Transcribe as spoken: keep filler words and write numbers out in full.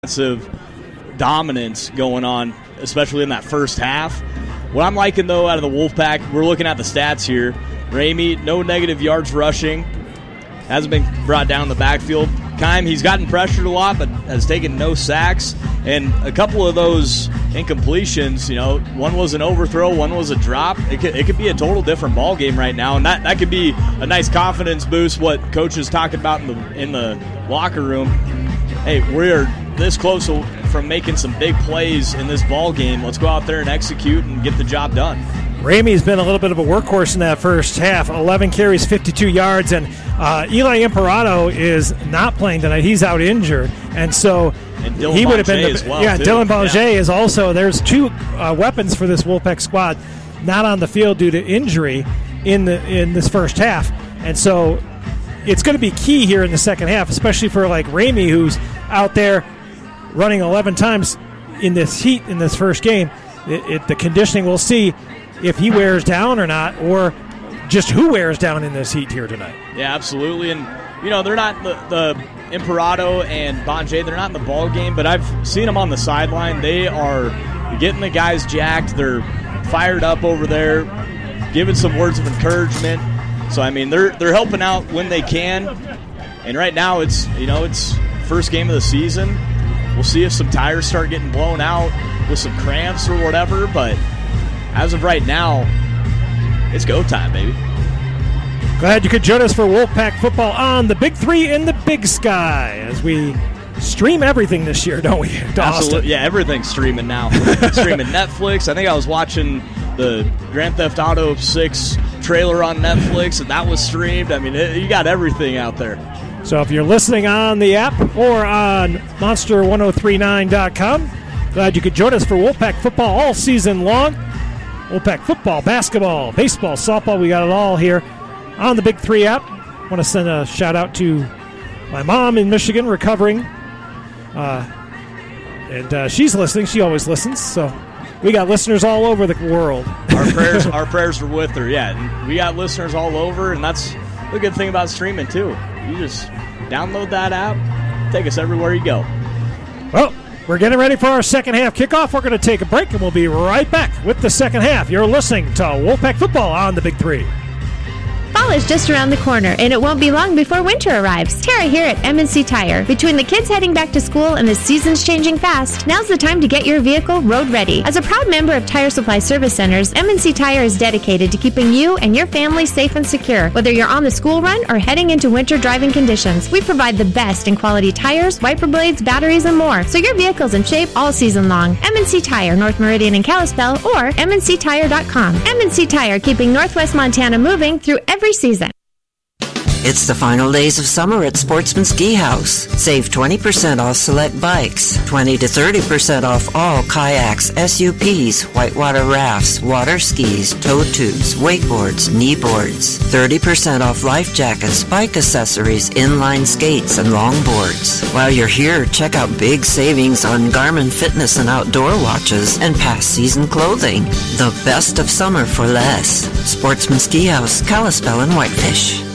Massive dominance going on, especially in that first half. What I'm liking, though, out of the Wolfpack, we're looking at the stats here. Ramey, no negative yards rushing. Hasn't been brought down in the backfield. Keim, he's gotten pressured a lot, but has taken no sacks. And a couple of those incompletions, you know, one was an overthrow, one was a drop. It could, it could be a total different ball game right now, and that, that could be a nice confidence boost, what Coach is talking about in the, in the locker room. Hey, we're this close from making some big plays in this ball game. Let's go out there and execute and get the job done. Ramey's been a little bit of a workhorse in that first half. eleven carries, fifty-two yards, and uh, Eli Imparato is not playing tonight. He's out injured, and so and Dylan he would have been. The, as well, yeah, too. Dylan Bonge yeah. is also. There's two uh, weapons for this Wolfpack squad not on the field due to injury in the in this first half, and so it's going to be key here in the second half, especially for like Ramey, who's out there running eleven times in this heat in this first game. It, it, the conditioning, we'll see if he wears down or not, or just who wears down in this heat here tonight. Yeah, absolutely. And, you know, they're not the, the Imparato and Bonge, they're not in the ball game, but I've seen them on the sideline. They are getting the guys jacked. They're fired up over there, giving some words of encouragement. So, I mean, they're they're helping out when they can. And right now it's, you know, it's first game of the season. We'll see if some tires start getting blown out with some cramps or whatever, but as of right now, it's go time, baby. Glad you could join us for Wolfpack football on the Big Three in the Big Sky as we stream everything this year, don't we, to Absolutely. Austin? Yeah, everything's streaming now. Streaming Netflix. I think I was watching the Grand Theft Auto six trailer on Netflix, and that was streamed. I mean, it, you got everything out there. So if you're listening on the app or on monster ten thirty-nine dot com, glad you could join us for Wolfpack football all season long. Wolfpack football, basketball, baseball, softball, we got it all here on the Big Three app. I want to send a shout-out to my mom in Michigan recovering. Uh, and uh, she's listening. She always listens. So we got listeners all over the world. Our prayers our prayers are with her, yeah. And we got listeners all over, and that's the good thing about streaming, too. You just download that app, take us everywhere you go. Well, we're getting ready for our second half kickoff. We're going to take a break, and we'll be right back with the second half. You're listening to Wolfpack Football on the Big Three. Fall is just around the corner, and it won't be long before winter arrives. Tara here at M and C Tire. Between the kids heading back to school and the seasons changing fast, now's the time to get your vehicle road ready. As a proud member of Tire Supply Service Centers, M and C Tire is dedicated to keeping you and your family safe and secure. Whether you're on the school run or heading into winter driving conditions, we provide the best in quality tires, wiper blades, batteries, and more, so your vehicle's in shape all season long. M and C Tire, North Meridian and Kalispell, or m n c tire dot com. M and C Tire, keeping Northwest Montana moving through every season. It's the final days of summer at Sportsman Ski House. Save twenty percent off select bikes, twenty to thirty percent off all kayaks, S U Ps, whitewater rafts, water skis, tow tubes, wakeboards, knee boards, thirty percent off life jackets, bike accessories, inline skates, and longboards. While you're here, check out big savings on Garmin fitness and outdoor watches and past season clothing. The best of summer for less. Sportsman Ski House, Kalispell, and Whitefish.